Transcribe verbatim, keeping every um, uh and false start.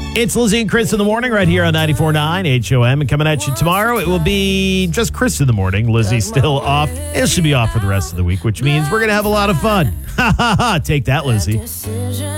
It's Lizzie and Chris in the morning right here on ninety-four point nine H O M. And coming at you tomorrow, it will be just Chris in the morning. Lizzie's still off. It should be off for the rest of the week, which means we're going to have a lot of fun. Ha ha ha. Take that, Lizzie.